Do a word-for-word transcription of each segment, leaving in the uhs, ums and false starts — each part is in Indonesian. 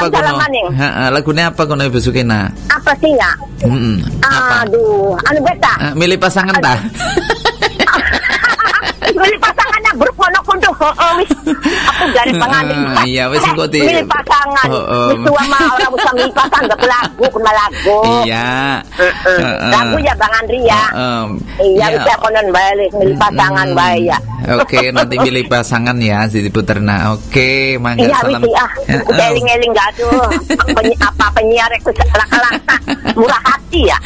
apa kono? Heeh, lagune apa kono Ibu Sukina? Apa sih ya? Heeh. Aduh, anu beta. Uh, milih pasangan ta? Milih pasangannya berpono kunduh. Heeh wis. Aku garis pengantin. Iya wis engko di. Milih pasangan. Wis tua mah ora usah milih pasangan, gak lagu, kena lagu. Iya. Lagu ya Bang Andri ya. Iya bisa konon bae milih pasangan bae ya. Oke, nanti milih pasangan ya Siti Puterna. Oke, mangga iya, salam. Iya, ah. Eling-eling gak tuh. Apa penyiar itu laka-laka murah hati ya.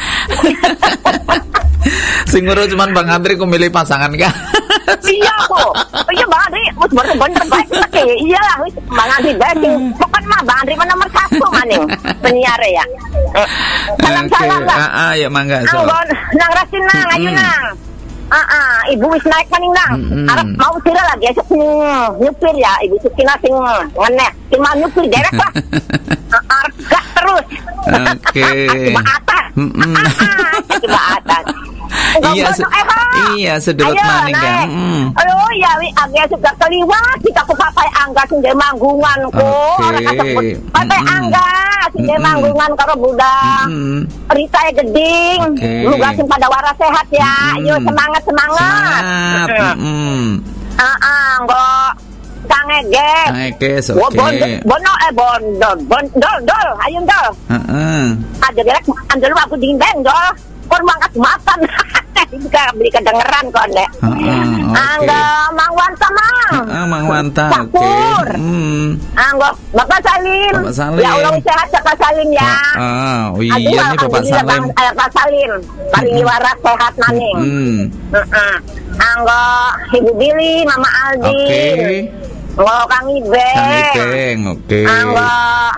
Sing ngurus cuman Bang Andri ku milih pasangan kah? Iya kok. Iya Bang Andri wis bener-bener baik lagi. Iya lah wis Bang Andri baik. Pokon mah Bang Andri mah nomor satu maning penyiar ya. Salam-salam lah. Heeh, ya mangga. Anggon nang rasin nang ayo nang. Ah, ah, ibu wis naik maning nang. Mm-hmm. Arep mau sira lagi esuk nyupir ya, Ibu Sukina sing ngenek. Sing mau nyupir derek lah. Arep gas terus. Oke. Coba atas. Heeh. Coba atas. Iya, se- iya sedot maning kan. Mm. Aduh ya wi agak suka keliwat kita ku papai angga sing manggungan ku. Ora kasebut papai angga sing manggungan karo budak. Rita e geding. Muga sing pada waras sehat ya. Yo semangat semangat. Heeh. Heeh, kok Kang Ege. Kang Ege oke. Bono eh bondol, bondol, dol, ayo dol. Heeh. Ada direk andel aku dingin dol. Kon mangkat makan. Juga beli kedengeran kok nek. Heeh. Angga Mang Wanta Mang. Heeh, Mang Wanta. Oke. Hmm. Angga Bapak Salim. Bapak Salim. Ya Allah sehat Bapak Salim ya. Heeh. Oh iya nih Bapak Salim. Bapak Salim. Paling waras sehat maning. Heeh. Heeh. Angga Ibu Billy, Mama Aldi. Oke. Oh, Kang Ibeng. Kang Ibeng, oke. Angga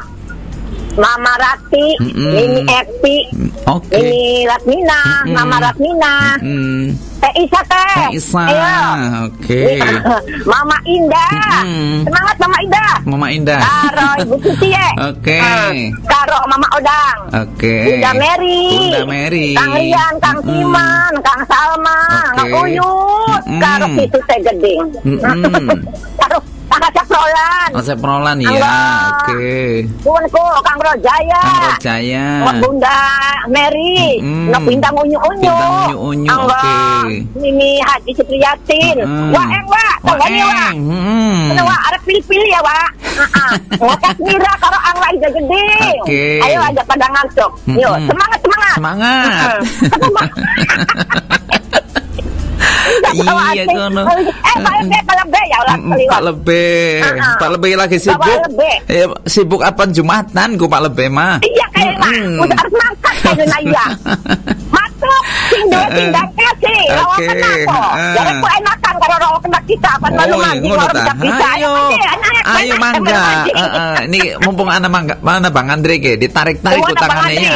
Mama Rati, mm-hmm. Ini Epi, okay. Ini Ratmina, mm-hmm. Mama Ratmina, mm-hmm. Teh Isa teh, Teh Isa, oke. Okay. Mama Indah, mm-hmm. Semangat Mama Indah, Mama Indah, Karo Ibu Suci ya, oke. Okay. Uh, Karo Mama Odang, oke. Okay. Bunda Mary, Bunda Mary, Kang Rian, Kang mm-hmm. Siman, Kang Salma, okay. Kang Uyut, mm-hmm. Karo Situ Teh Geding, mm-hmm. Karo Asep Roland. Asep Roland ya, oke. Okay. Kuwenku Kang Rojaya. Kang Rojaya. Bunda Mary. Mm. Nok bintang unyu-unyu. Bintang unyu-unyu, oke. Okay. Ini Haji Supriyathin. Mm. Wah, eng, wah. Tanggani, wah. Heeh. Wah, arep pilih-pilih ya, wah. Heeh. Ngokat Mira karo Angga Ida Gede. Oke. Ayo aja pada ngantuk. Yuk, semangat, semangat. Semangat. Iya kono. Eh Pak Lebih, Pak Lebih ya ulah keliwat. Pak Lebih, uh-huh. Pak Lebih lagi sibuk. Eh, sibuk apa Jumatan ku Pak Lebih mah? Iya kayak mah. Udah harus mangkat kayak iya. Masuk sing dua sing daknya sih. Lawan kena kok. Jadi ku enakan kalau lawan kena kita apa malu mandi orang bisa. Ayo. Ayo mangga. Ini mumpung ana mangga mana Bang Andre ke ditarik-tarik ku tangannya ya.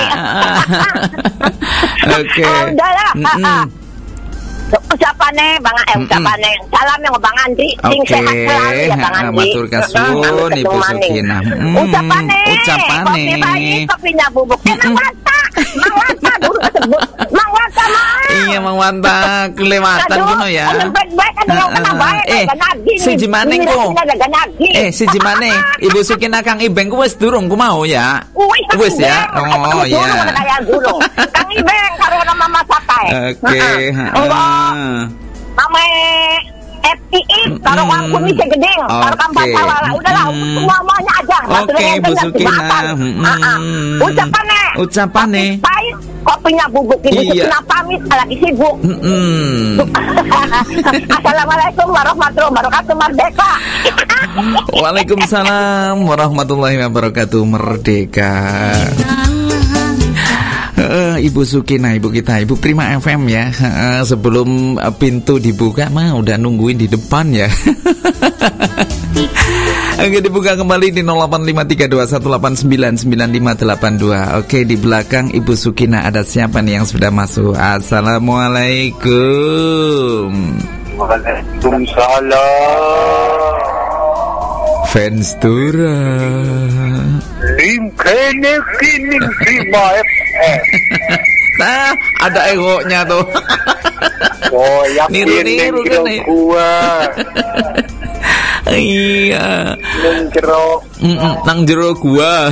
Oke. Udah lah. Ucapane Bang eh ucapane salam yang Bang Andri sing sehat selalu ya Bang Andri. Matur kasuwun Ibu Sukina. Ucapane. Ucapane. Kopi bayi kopinya bubuk. Mang Wanta. Mang Wanta dulu sebut. Mang Wanta mah. Iya Mang Wanta kelewatan kuno ya. Baik-baik ada yang kena baik. Eh si Jimane ku. Eh si Jimane Ibu Sukina Kang Ibeng ku wis durung ku mau ya. Wis ya. Oh ya. Kang Ibeng karo Mama Satai. Oke. Mama F T I karo aku bisa gedeng, karo Kampar Sawala. Udahlah, semuanya aja. Oke, Ibu Sukina. Ucapane. Ucapane. Pahit kopinya bubuk ini Sukina pamit lagi sibuk. Assalamualaikum warahmatullahi wabarakatuh Merdeka. Waalaikumsalam warahmatullahi wabarakatuh Merdeka. Uh, Ibu Sukina, ibu kita, Ibu Prima F M ya. Uh, sebelum uh, pintu dibuka mah udah nungguin di depan ya. Oke, dibuka kembali di nol delapan lima tiga dua satu delapan sembilan sembilan lima delapan dua. Oke, di belakang Ibu Sukina ada siapa nih yang sudah masuk? Assalamualaikum. Waalaikumsalam. Fans Tura. Tim kene kini Prima F M. Nah, ada egonya tuh. Oh, yang niru-niru kan nih. Iya. Nang jero. Nang jero gua.